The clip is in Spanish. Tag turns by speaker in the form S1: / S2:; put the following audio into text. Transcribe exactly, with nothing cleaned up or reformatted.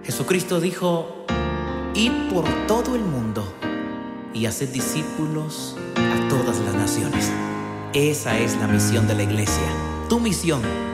S1: Jesucristo dijo: id por todo el mundo y haced discípulos a todas las naciones. Esa es la misión de la iglesia. Tu misión